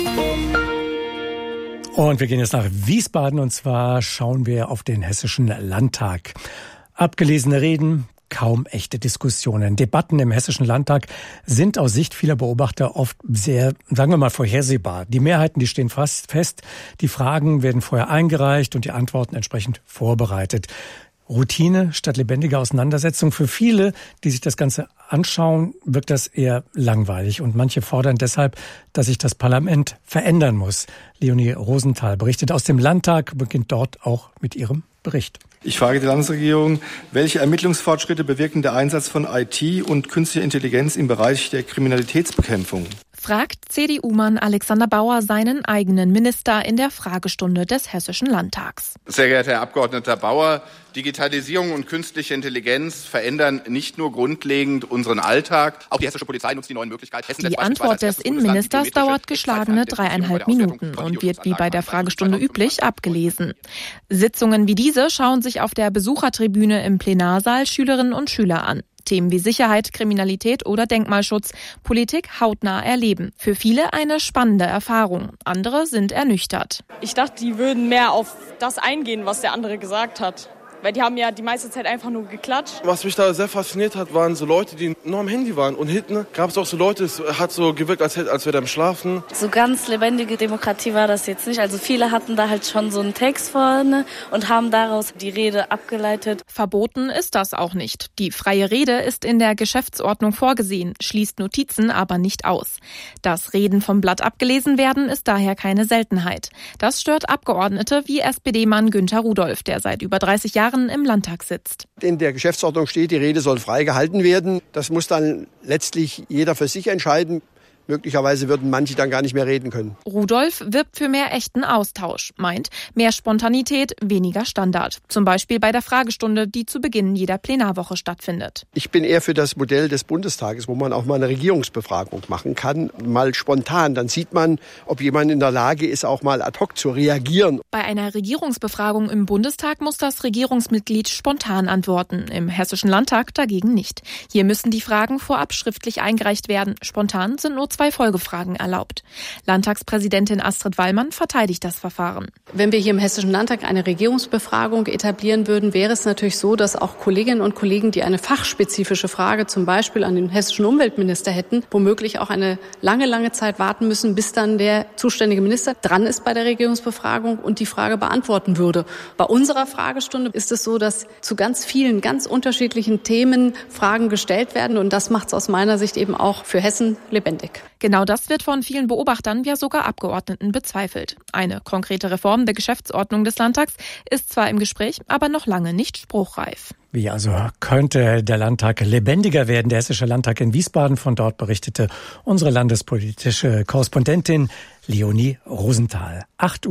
Und wir gehen jetzt nach Wiesbaden, und zwar schauen wir auf den Hessischen Landtag. Abgelesene Reden, kaum echte Diskussionen. Debatten im Hessischen Landtag sind aus Sicht vieler Beobachter oft sehr, sagen wir mal, vorhersehbar. Die Mehrheiten, die stehen fast fest. Die Fragen werden vorher eingereicht und die Antworten entsprechend vorbereitet. Routine statt lebendiger Auseinandersetzung. Für viele, die sich das Ganze anschauen, wirkt das eher langweilig. Und manche fordern deshalb, dass sich das Parlament verändern muss. Leonie Rosenthal berichtet aus dem Landtag, beginnt dort auch mit ihrem Bericht. Ich frage die Landesregierung, welche Ermittlungsfortschritte bewirken der Einsatz von IT und künstlicher Intelligenz im Bereich der Kriminalitätsbekämpfung? Fragt CDU-Mann Alexander Bauer seinen eigenen Minister in der Fragestunde des Hessischen Landtags. Sehr geehrter Herr Abgeordneter Bauer, Digitalisierung und künstliche Intelligenz verändern nicht nur grundlegend unseren Alltag, auch die hessische Polizei nutzt die neuen Möglichkeiten. Die Antwort des Innenministers dauert geschlagene 3,5 Minuten und wird wie bei der Fragestunde üblich abgelesen. Sitzungen wie diese schauen sich auf der Besuchertribüne im Plenarsaal Schülerinnen und Schüler an. Themen wie Sicherheit, Kriminalität oder Denkmalschutz, Politik hautnah erleben. Für viele eine spannende Erfahrung. Andere sind ernüchtert. Ich dachte, die würden mehr auf das eingehen, was der andere gesagt hat. Weil die haben ja die meiste Zeit einfach nur geklatscht. Was mich da sehr fasziniert hat, waren so Leute, die nur am Handy waren. Und hinten gab es auch so Leute, es hat so gewirkt, als wäre der am Schlafen. So ganz lebendige Demokratie war das jetzt nicht. Also viele hatten da halt schon so einen Text vorne und haben daraus die Rede abgeleitet. Verboten ist das auch nicht. Die freie Rede ist in der Geschäftsordnung vorgesehen, schließt Notizen aber nicht aus. Dass Reden vom Blatt abgelesen werden, ist daher keine Seltenheit. Das stört Abgeordnete wie SPD-Mann Günther Rudolph, der seit über 30 Jahren im Landtag sitzt. In der Geschäftsordnung steht, die Rede soll frei gehalten werden. Das muss dann letztlich jeder für sich entscheiden. Möglicherweise würden manche dann gar nicht mehr reden können. Rudolph wirbt für mehr echten Austausch, meint mehr Spontanität, weniger Standard. Zum Beispiel bei der Fragestunde, die zu Beginn jeder Plenarwoche stattfindet. Ich bin eher für das Modell des Bundestages, wo man auch mal eine Regierungsbefragung machen kann, mal spontan. Dann sieht man, ob jemand in der Lage ist, auch mal ad hoc zu reagieren. Bei einer Regierungsbefragung im Bundestag muss das Regierungsmitglied spontan antworten, im Hessischen Landtag dagegen nicht. Hier müssen die Fragen vorab schriftlich eingereicht werden. Spontan sind nur 2 Folgefragen erlaubt. Landtagspräsidentin Astrid Wallmann verteidigt das Verfahren. Wenn wir hier im Hessischen Landtag eine Regierungsbefragung etablieren würden, wäre es natürlich so, dass auch Kolleginnen und Kollegen, die eine fachspezifische Frage zum Beispiel an den hessischen Umweltminister hätten, womöglich auch eine lange Zeit warten müssen, bis dann der zuständige Minister dran ist bei der Regierungsbefragung und die Frage beantworten würde. Bei unserer Fragestunde ist es so, dass zu ganz vielen, ganz unterschiedlichen Themen Fragen gestellt werden und das macht es aus meiner Sicht eben auch für Hessen lebendig. Genau das wird von vielen Beobachtern, ja sogar Abgeordneten bezweifelt. Eine konkrete Reform der Geschäftsordnung des Landtags ist zwar im Gespräch, aber noch lange nicht spruchreif. Wie also könnte der Landtag lebendiger werden? Der Hessische Landtag in Wiesbaden, von dort berichtete unsere landespolitische Korrespondentin Leonie Rosenthal.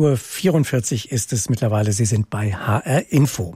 8:44 Uhr ist es mittlerweile. Sie sind bei HR Info.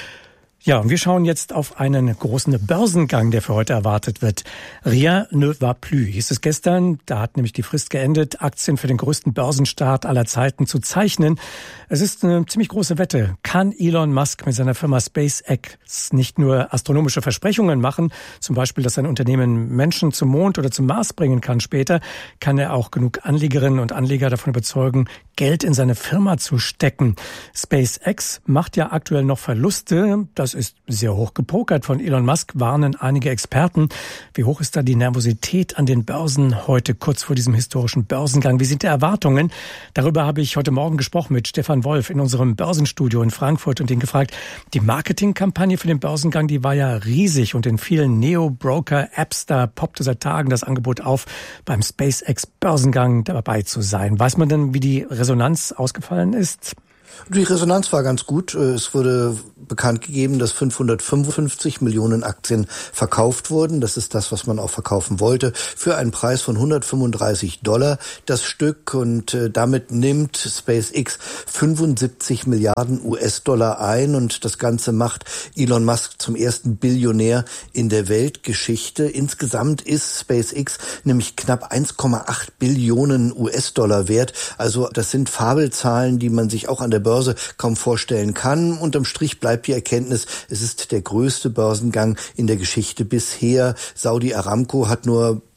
Ja, und wir schauen jetzt auf einen großen Börsengang, der für heute erwartet wird. Rien ne va plus, hieß es gestern. Da hat nämlich die Frist geendet, Aktien für den größten Börsenstart aller Zeiten zu zeichnen. Es ist eine ziemlich große Wette. Kann Elon Musk mit seiner Firma SpaceX nicht nur astronomische Versprechungen machen, zum Beispiel, dass sein Unternehmen Menschen zum Mond oder zum Mars bringen kann später, kann er auch genug Anlegerinnen und Anleger davon überzeugen, Geld in seine Firma zu stecken. SpaceX macht ja aktuell noch Verluste. Das ist sehr hoch gepokert von Elon Musk, warnen einige Experten. Wie hoch ist da die Nervosität an den Börsen heute kurz vor diesem historischen Börsengang? Wie sind die Erwartungen? Darüber habe ich heute Morgen gesprochen mit Stefan Wolf in unserem Börsenstudio in Frankfurt und ihn gefragt, die Marketingkampagne für den Börsengang, die war ja riesig und in vielen Neo-Broker-Apps, da poppte seit Tagen das Angebot auf, beim SpaceX-Börsengang dabei zu sein. Weiß man denn, wie die Resonanz ausgefallen ist? Die Resonanz war ganz gut. Es wurde bekannt gegeben, dass 555 Millionen Aktien verkauft wurden. Das ist das, was man auch verkaufen wollte, für einen Preis von $135 das Stück. Und damit nimmt SpaceX 75 Milliarden US-Dollar ein. Und das Ganze macht Elon Musk zum ersten Billionär in der Weltgeschichte. Insgesamt ist SpaceX nämlich knapp 1,8 Billionen US-Dollar wert. Also das sind Fabelzahlen, die man sich auch an der Börse kaum vorstellen kann. Unterm Strich bleibt die Erkenntnis, es ist der größte Börsengang in der Geschichte bisher. Saudi Aramco hat nur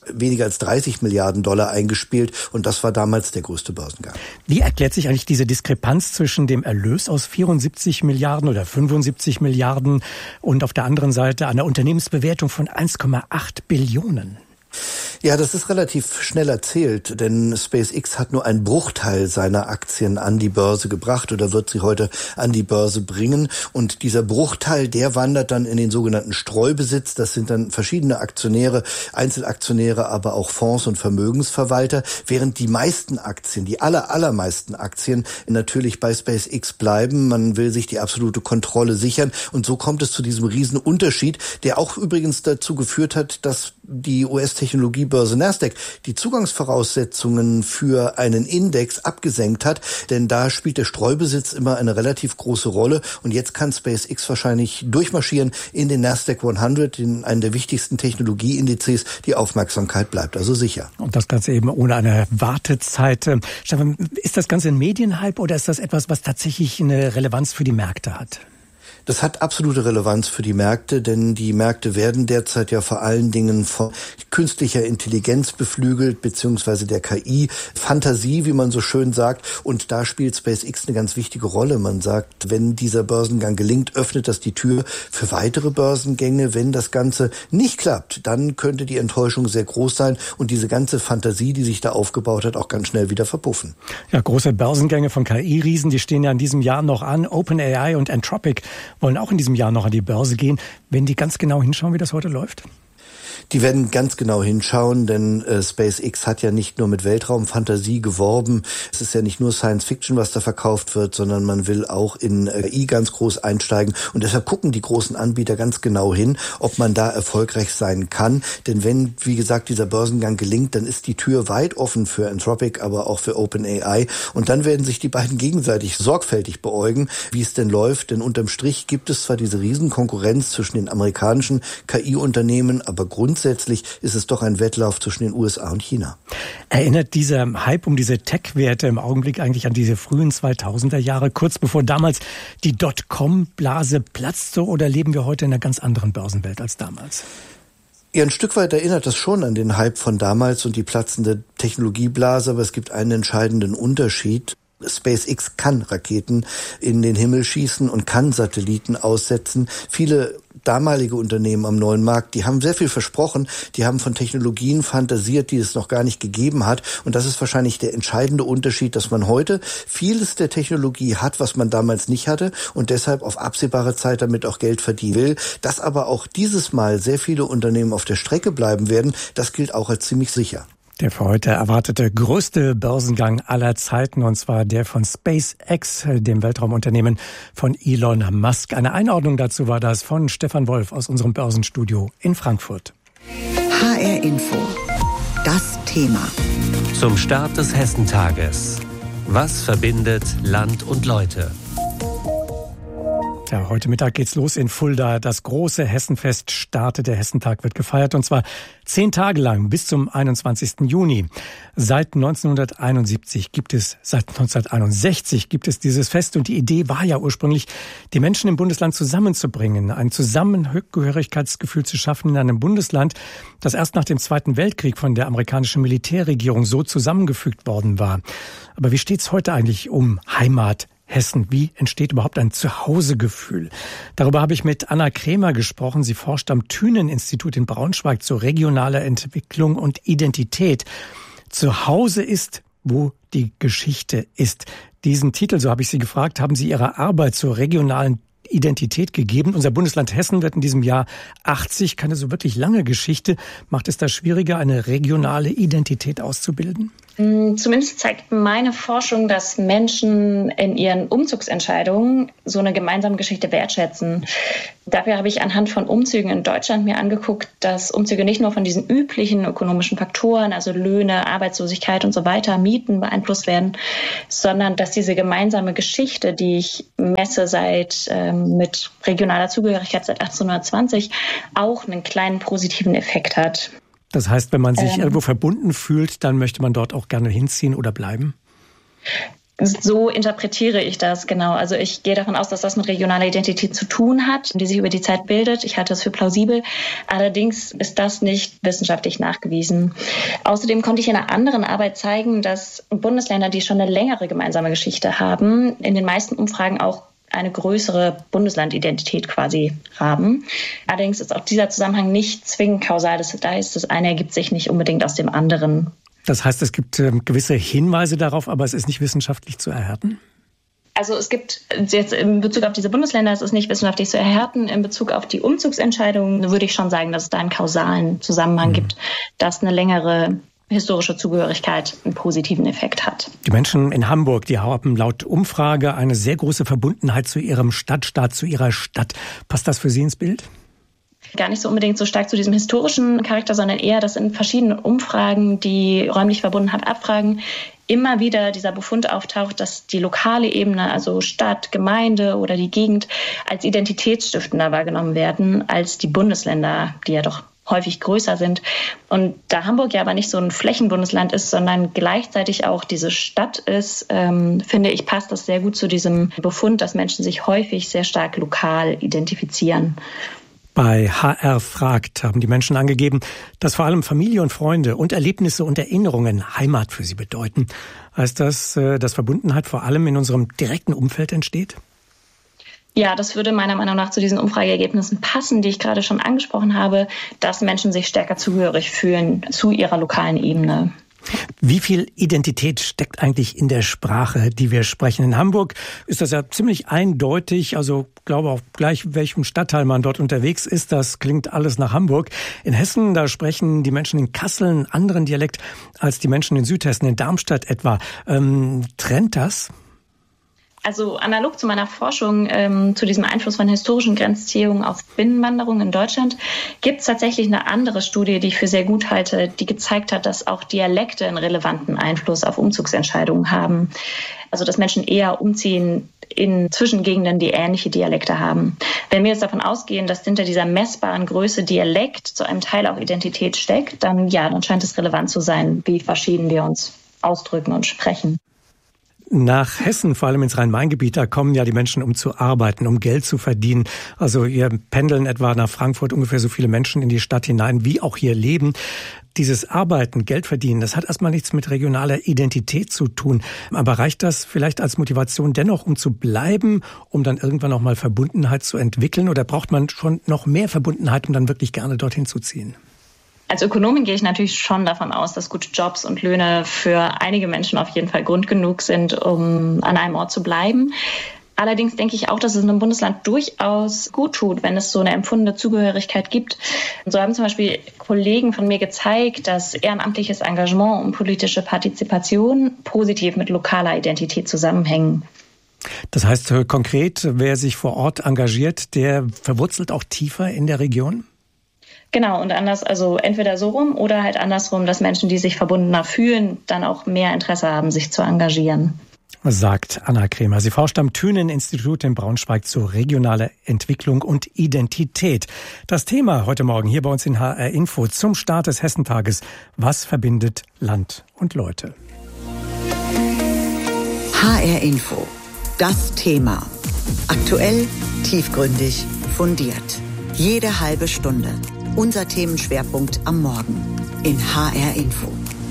weniger als 30 Milliarden Dollar eingespielt und das war damals der größte Börsengang. Wie erklärt sich eigentlich diese Diskrepanz zwischen dem Erlös aus 74 Milliarden oder 75 Milliarden und auf der anderen Seite einer Unternehmensbewertung von 1,8 Billionen? Ja, das ist relativ schnell erzählt, denn SpaceX hat nur einen Bruchteil seiner Aktien an die Börse gebracht oder wird sie heute an die Börse bringen. Und dieser Bruchteil, der wandert dann in den sogenannten Streubesitz. Das sind dann verschiedene Aktionäre, Einzelaktionäre, aber auch Fonds und Vermögensverwalter, während die meisten Aktien, die allermeisten Aktien natürlich bei SpaceX bleiben. Man will sich die absolute Kontrolle sichern und so kommt es zu diesem Riesenunterschied, der auch übrigens dazu geführt hat, dass die US-Technologiebörse Nasdaq die Zugangsvoraussetzungen für einen Index abgesenkt hat, denn da spielt der Streubesitz immer eine relativ große Rolle und jetzt kann SpaceX wahrscheinlich durchmarschieren in den Nasdaq 100, in einen der wichtigsten Technologieindizes. Die Aufmerksamkeit bleibt also sicher. Und das Ganze eben ohne eine Wartezeit. Stefan, ist das Ganze ein Medienhype oder ist das etwas, was tatsächlich eine Relevanz für die Märkte hat? Das hat absolute Relevanz für die Märkte, denn die Märkte werden derzeit ja vor allen Dingen von künstlicher Intelligenz beflügelt, beziehungsweise der KI-Fantasie, wie man so schön sagt. Und da spielt SpaceX eine ganz wichtige Rolle. Man sagt, wenn dieser Börsengang gelingt, öffnet das die Tür für weitere Börsengänge. Wenn das Ganze nicht klappt, dann könnte die Enttäuschung sehr groß sein und diese ganze Fantasie, die sich da aufgebaut hat, auch ganz schnell wieder verpuffen. Ja, große Börsengänge von KI-Riesen, die stehen ja in diesem Jahr noch an. OpenAI und Anthropic wollen auch in diesem Jahr noch an die Börse gehen. Wenn die ganz genau hinschauen, wie das heute läuft? Die werden ganz genau hinschauen, denn SpaceX hat ja nicht nur mit Weltraumfantasie geworben. Es ist ja nicht nur Science Fiction, was da verkauft wird, sondern man will auch in KI ganz groß einsteigen. Und deshalb gucken die großen Anbieter ganz genau hin, ob man da erfolgreich sein kann. Denn wenn, wie gesagt, dieser Börsengang gelingt, dann ist die Tür weit offen für Anthropic, aber auch für OpenAI. Und dann werden sich die beiden gegenseitig sorgfältig beäugen, wie es denn läuft. Denn unterm Strich gibt es zwar diese Riesenkonkurrenz zwischen den amerikanischen KI-Unternehmen, aber grundsätzlich ist es doch ein Wettlauf zwischen den USA und China. Erinnert dieser Hype um diese Tech-Werte im Augenblick eigentlich an diese frühen 2000er Jahre, kurz bevor damals die Dotcom-Blase platzte, oder leben wir heute in einer ganz anderen Börsenwelt als damals? Ja, ein Stück weit erinnert das schon an den Hype von damals und die platzende Technologieblase, aber es gibt einen entscheidenden Unterschied. SpaceX kann Raketen in den Himmel schießen und kann Satelliten aussetzen. Viele damalige Unternehmen am neuen Markt, die haben sehr viel versprochen, die haben von Technologien fantasiert, die es noch gar nicht gegeben hat. Und das ist wahrscheinlich der entscheidende Unterschied, dass man heute vieles der Technologie hat, was man damals nicht hatte und deshalb auf absehbare Zeit damit auch Geld verdienen will. Dass aber auch dieses Mal sehr viele Unternehmen auf der Strecke bleiben werden, das gilt auch als ziemlich sicher. Der für heute erwartete größte Börsengang aller Zeiten, und zwar der von SpaceX, dem Weltraumunternehmen von Elon Musk. Eine Einordnung dazu war das von Stefan Wolf aus unserem Börsenstudio in Frankfurt. HR Info. Das Thema. Zum Start des Hessentages. Was verbindet Land und Leute? Ja, heute Mittag geht's los in Fulda. Das große Hessenfest startet. Der Hessentag wird gefeiert, und zwar 10 Tage lang bis zum 21. Juni. Seit 1961 gibt es dieses Fest, und die Idee war ja ursprünglich, die Menschen im Bundesland zusammenzubringen, ein Zusammengehörigkeitsgefühl zu schaffen in einem Bundesland, das erst nach dem Zweiten Weltkrieg von der amerikanischen Militärregierung so zusammengefügt worden war. Aber wie steht's heute eigentlich um Heimat? Hessen. Wie entsteht überhaupt ein Zuhausegefühl? Darüber habe ich mit Anna Krämer gesprochen. Sie forscht am Thünen-Institut in Braunschweig zu regionaler Entwicklung und Identität. Zuhause ist, wo die Geschichte ist. Diesen Titel, so habe ich Sie gefragt, haben Sie Ihrer Arbeit zur regionalen Identität gegeben. Unser Bundesland Hessen wird in diesem Jahr 80. Keine so wirklich lange Geschichte. Macht es da schwieriger, eine regionale Identität auszubilden? Zumindest zeigt meine Forschung, dass Menschen in ihren Umzugsentscheidungen so eine gemeinsame Geschichte wertschätzen. Dafür habe ich anhand von Umzügen in Deutschland mir angeguckt, dass Umzüge nicht nur von diesen üblichen ökonomischen Faktoren, also Löhne, Arbeitslosigkeit und so weiter, Mieten beeinflusst werden, sondern dass diese gemeinsame Geschichte, die ich messe mit regionaler Zugehörigkeit seit 1820, auch einen kleinen positiven Effekt hat. Das heißt, wenn man sich irgendwo verbunden fühlt, dann möchte man dort auch gerne hinziehen oder bleiben? So interpretiere ich das, genau. Also ich gehe davon aus, dass das mit regionaler Identität zu tun hat, die sich über die Zeit bildet. Ich halte das für plausibel. Allerdings ist das nicht wissenschaftlich nachgewiesen. Außerdem konnte ich in einer anderen Arbeit zeigen, dass Bundesländer, die schon eine längere gemeinsame Geschichte haben, in den meisten Umfragen auch eine größere Bundeslandidentität quasi haben. Allerdings ist auch dieser Zusammenhang nicht zwingend kausal. Das heißt, das eine ergibt sich nicht unbedingt aus dem anderen. Das heißt, es gibt gewisse Hinweise darauf, aber es ist nicht wissenschaftlich zu erhärten? Also es gibt jetzt in Bezug auf diese Bundesländer, es ist nicht wissenschaftlich zu erhärten. In Bezug auf die Umzugsentscheidungen würde ich schon sagen, dass es da einen kausalen Zusammenhang gibt, dass eine längere historische Zugehörigkeit einen positiven Effekt hat. Die Menschen in Hamburg, die haben laut Umfrage eine sehr große Verbundenheit zu ihrem Stadtstaat, zu ihrer Stadt. Passt das für Sie ins Bild? Gar nicht so unbedingt so stark zu diesem historischen Charakter, sondern eher, dass in verschiedenen Umfragen, die räumlich Verbundenheit abfragen, immer wieder dieser Befund auftaucht, dass die lokale Ebene, also Stadt, Gemeinde oder die Gegend, als identitätsstiftender wahrgenommen werden als die Bundesländer, die ja doch häufig größer sind. Und da Hamburg ja aber nicht so ein Flächenbundesland ist, sondern gleichzeitig auch diese Stadt ist, finde ich, passt das sehr gut zu diesem Befund, dass Menschen sich häufig sehr stark lokal identifizieren. Bei HR fragt haben die Menschen angegeben, dass vor allem Familie und Freunde und Erlebnisse und Erinnerungen Heimat für sie bedeuten. Heißt das, dass Verbundenheit vor allem in unserem direkten Umfeld entsteht? Ja, das würde meiner Meinung nach zu diesen Umfrageergebnissen passen, die ich gerade schon angesprochen habe, dass Menschen sich stärker zugehörig fühlen zu ihrer lokalen Ebene. Wie viel Identität steckt eigentlich in der Sprache, die wir sprechen? In Hamburg ist das ja ziemlich eindeutig, also glaube auch gleich, welchem Stadtteil man dort unterwegs ist, das klingt alles nach Hamburg. In Hessen, da sprechen die Menschen in Kassel einen anderen Dialekt als die Menschen in Südhessen, in Darmstadt etwa. Trennt das? Also analog zu meiner Forschung zu diesem Einfluss von historischen Grenzziehungen auf Binnenwanderung in Deutschland gibt es tatsächlich eine andere Studie, die ich für sehr gut halte, die gezeigt hat, dass auch Dialekte einen relevanten Einfluss auf Umzugsentscheidungen haben. Also dass Menschen eher umziehen in Zwischengegenden, die ähnliche Dialekte haben. Wenn wir jetzt davon ausgehen, dass hinter dieser messbaren Größe Dialekt zu einem Teil auch Identität steckt, dann scheint es relevant zu sein, wie verschieden wir uns ausdrücken und sprechen. Nach Hessen, vor allem ins Rhein-Main-Gebiet, da kommen ja die Menschen, um zu arbeiten, um Geld zu verdienen. Also hier pendeln etwa nach Frankfurt ungefähr so viele Menschen in die Stadt hinein, wie auch hier leben. Dieses Arbeiten, Geld verdienen, das hat erstmal nichts mit regionaler Identität zu tun. Aber reicht das vielleicht als Motivation dennoch, um zu bleiben, um dann irgendwann auch mal Verbundenheit zu entwickeln? Oder braucht man schon noch mehr Verbundenheit, um dann wirklich gerne dorthin zu ziehen? Als Ökonomin gehe ich natürlich schon davon aus, dass gute Jobs und Löhne für einige Menschen auf jeden Fall Grund genug sind, um an einem Ort zu bleiben. Allerdings denke ich auch, dass es einem Bundesland durchaus gut tut, wenn es so eine empfundene Zugehörigkeit gibt. Und so haben zum Beispiel Kollegen von mir gezeigt, dass ehrenamtliches Engagement und politische Partizipation positiv mit lokaler Identität zusammenhängen. Das heißt konkret, wer sich vor Ort engagiert, der verwurzelt auch tiefer in der Region? Genau, und anders, also entweder so rum oder halt andersrum, dass Menschen, die sich verbundener fühlen, dann auch mehr Interesse haben, sich zu engagieren. Sagt Anna Kremer. Sie forscht am Thünen-Institut in Braunschweig zu regionaler Entwicklung und Identität. Das Thema heute Morgen hier bei uns in HR Info zum Start des Hessentages. Was verbindet Land und Leute? HR Info. Das Thema. Aktuell, tiefgründig, fundiert. Jede halbe Stunde. Unser Themenschwerpunkt am Morgen in HR Info.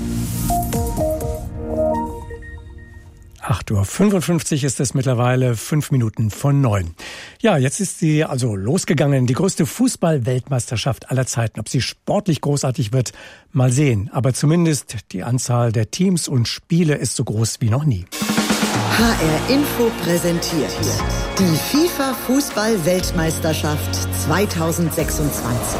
8:55 Uhr ist es mittlerweile, 5 Minuten von 9. Ja, jetzt ist sie also losgegangen, die größte Fußball-Weltmeisterschaft aller Zeiten. Ob sie sportlich großartig wird, mal sehen. Aber zumindest die Anzahl der Teams und Spiele ist so groß wie noch nie. HR Info präsentiert die FIFA-Fußball-Weltmeisterschaft 2026.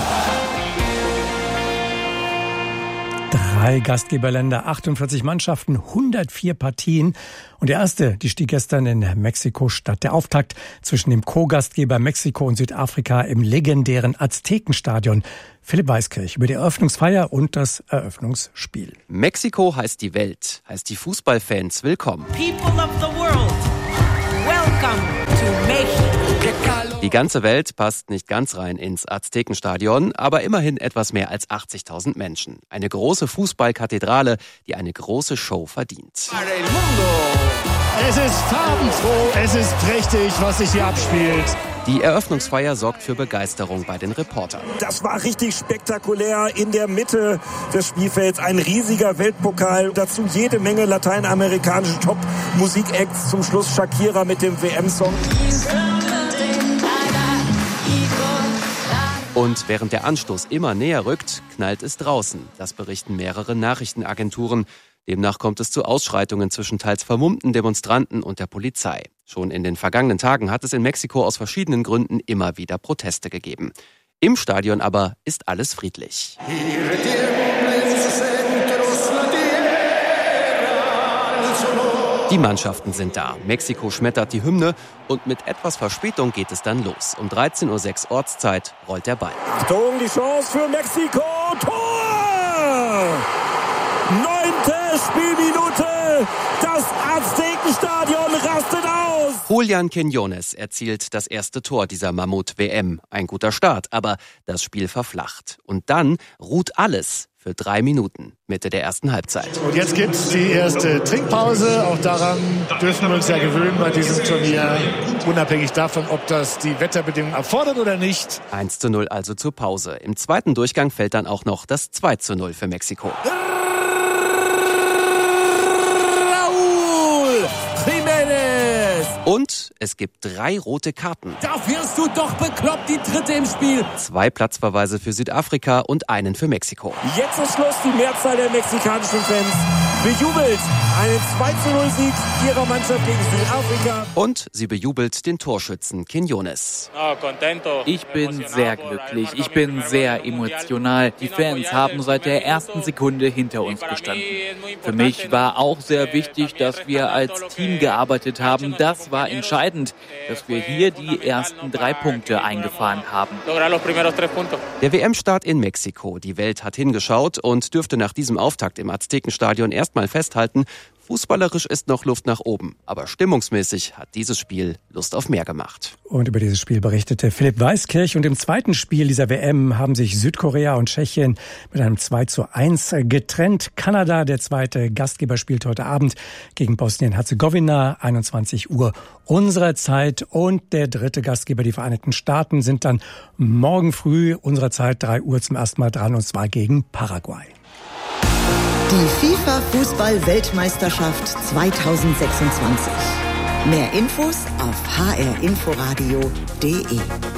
3 Gastgeberländer, 48 Mannschaften, 104 Partien. Und der erste, die stieg gestern in Mexiko statt. Der Auftakt zwischen dem Co-Gastgeber Mexiko und Südafrika im legendären Aztekenstadion. Philipp Weiskirch über die Eröffnungsfeier und das Eröffnungsspiel. Mexiko heißt die Welt, heißt die Fußballfans willkommen. People of the world, welcome to Mexico. Die ganze Welt passt nicht ganz rein ins Aztekenstadion, aber immerhin etwas mehr als 80.000 Menschen. Eine große Fußballkathedrale, die eine große Show verdient. Es ist farbenfroh, es ist prächtig, was sich hier abspielt. Die Eröffnungsfeier sorgt für Begeisterung bei den Reportern. Das war richtig spektakulär. In der Mitte des Spielfelds ein riesiger Weltpokal. Dazu jede Menge lateinamerikanische Top-Musik-Acts. Zum Schluss Shakira mit dem WM-Song. Und während der Anstoß immer näher rückt, knallt es draußen. Das berichten mehrere Nachrichtenagenturen. Demnach kommt es zu Ausschreitungen zwischen teils vermummten Demonstranten und der Polizei. Schon in den vergangenen Tagen hat es in Mexiko aus verschiedenen Gründen immer wieder Proteste gegeben. Im Stadion aber ist alles friedlich. Die Mannschaften sind da. Mexiko schmettert die Hymne und mit etwas Verspätung geht es dann los. Um 13.06 Uhr Ortszeit rollt der Ball. Achtung, die Chance für Mexiko. Tor! 9. Spielminute. Das Aztekenstadion rastet aus. Julián Quiñones erzielt das erste Tor dieser Mammut-WM. Ein guter Start, aber das Spiel verflacht. Und dann ruht alles für 3 Minuten, Mitte der ersten Halbzeit. Und jetzt gibt's die erste Trinkpause. Auch daran dürfen wir uns ja gewöhnen bei diesem Turnier. Unabhängig davon, ob das die Wetterbedingungen erfordert oder nicht. 1:0 also zur Pause. Im zweiten Durchgang fällt dann auch noch das 2:0 für Mexiko. Und es gibt 3 rote Karten. Da wirst du doch bekloppt, die 3. im Spiel. 2 Platzverweise für Südafrika und einen für Mexiko. Jetzt ist Schluss, die Mehrzahl der mexikanischen Fans bejubelt einen 2:0-Sieg ihrer Mannschaft gegen Südafrika. Und sie bejubelt den Torschützen Quiñones. Ich bin sehr glücklich, ich bin sehr emotional. Die Fans haben seit der ersten Sekunde hinter uns gestanden. Für mich war auch sehr wichtig, dass wir als Team gearbeitet haben. Das war entscheidend, dass wir hier die ersten 3 Punkte eingefahren haben. Der WM-Start in Mexiko. Die Welt hat hingeschaut und dürfte nach diesem Auftakt im Aztekenstadion erstmal festhalten, fußballerisch ist noch Luft nach oben. Aber stimmungsmäßig hat dieses Spiel Lust auf mehr gemacht. Und über dieses Spiel berichtete Philipp Weiskirch. Und im zweiten Spiel dieser WM haben sich Südkorea und Tschechien mit einem 2:1 getrennt. Kanada, der zweite Gastgeber, spielt heute Abend gegen Bosnien-Herzegowina, 21 Uhr unserer Zeit. Und der dritte Gastgeber, die Vereinigten Staaten, sind dann morgen früh unserer Zeit 3 Uhr zum ersten Mal dran, und zwar gegen Paraguay. Die FIFA-Fußball-Weltmeisterschaft 2026. Mehr Infos auf hrinforadio.de.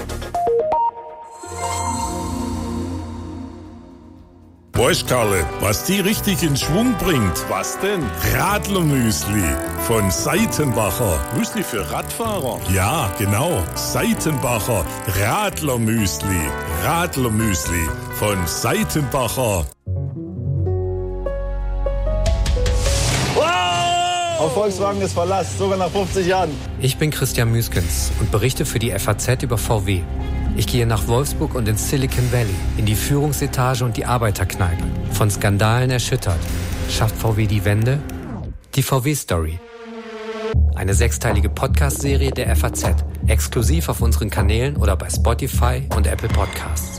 Weißt Karle, was die richtig in Schwung bringt? Was denn? Radlermüsli von Seitenbacher. Müsli für Radfahrer? Ja, genau. Seitenbacher Radlermüsli. Radlermüsli von Seitenbacher. Auf Volkswagen ist Verlass, sogar nach 50 Jahren. Ich bin Christian Müskens und berichte für die FAZ über VW. Ich gehe nach Wolfsburg und ins Silicon Valley, in die Führungsetage und die Arbeiterkneipe. Von Skandalen erschüttert. Schafft VW die Wende? Die VW-Story. Eine 6-teilige Podcast-Serie der FAZ. Exklusiv auf unseren Kanälen oder bei Spotify und Apple Podcasts.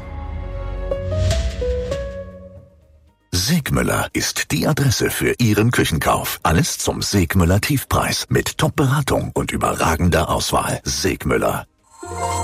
Segmüller ist die Adresse für Ihren Küchenkauf. Alles zum Segmüller Tiefpreis mit Top-Beratung und überragender Auswahl. Segmüller.